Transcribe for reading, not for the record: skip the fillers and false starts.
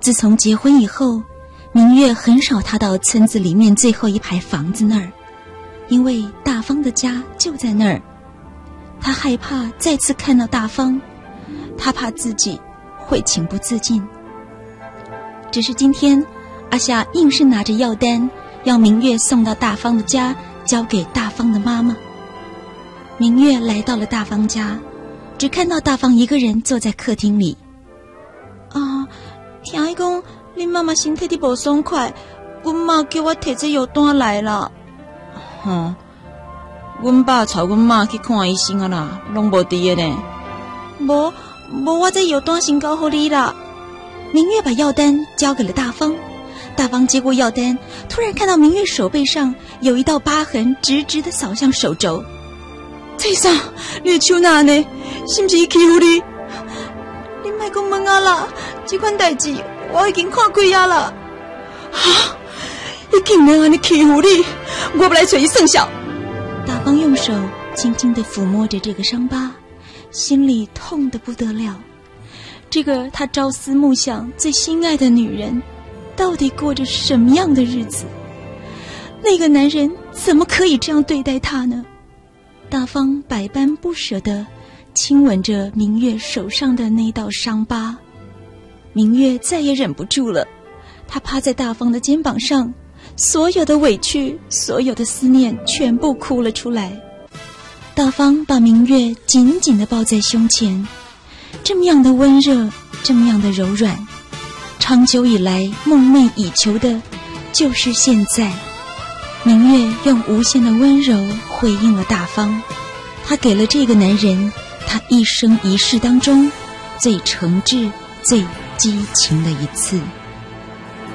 自从结婚以后，明月很少踏到村子里面最后一排房子那儿，因为大方的家就在那儿。他害怕再次看到大方，他怕自己会情不自禁。只是今天阿夏硬是拿着药单，要明月送到大方的家，交给大方的妈妈。明月来到了大方家，只看到大方一个人坐在客厅里。听伊讲恁妈妈身体的不爽快，阮妈叫我摕这药单来啦。 阮爸带阮妈去看医生啊啦，拢无伫的呢。 无，我这药单先交给你啦。明月把药单交给了大方，大方接过药单，突然看到明月手背上有一道疤痕，直直的扫向手肘。 这啥？你的手哪呢？是不是伊欺负你？ 你莫讲问啊啦，这款代志我已经看几啊啦。 伊竟然安尼欺负你，我要来找伊算账。 大方用手轻轻地抚摸着这个伤疤，心里痛得不得了。这个他朝思暮想最心爱的女人，到底过着什么样的日子？那个男人怎么可以这样对待她呢？大方百般不舍地亲吻着明月手上的那道伤疤。明月再也忍不住了，她趴在大方的肩膀上，所有的委屈，所有的思念全部哭了出来。大方把明月紧紧地抱在胸前，这么样的温热，这么样的柔软，长久以来梦寐以求的就是现在。明月用无限的温柔回应了大方，他给了这个男人他一生一世当中最诚挚最激情的一次。